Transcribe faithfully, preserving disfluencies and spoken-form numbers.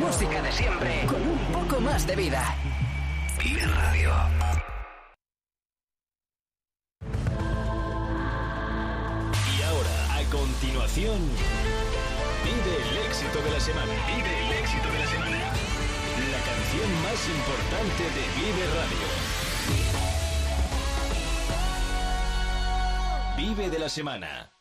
música de siempre con un poco más de vida. Vive Radio. Y ahora, a continuación, vive el éxito de la semana. Vive el éxito de la semana. La canción más importante de Vive Radio. Vive de la semana.